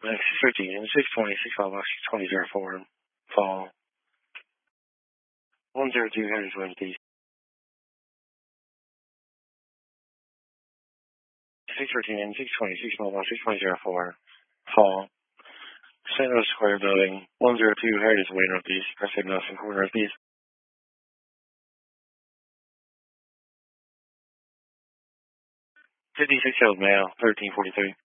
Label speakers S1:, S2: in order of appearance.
S1: Max 613 and 620, 6 2004. Fall. 102 Heritage Wind, please. 613 and 620, 6 2004. Fall. St. Louis Square Building, 102 Heritage Way Northeast, Crescent Nelson Corner Northeast. 56 Hills Mail, 1343.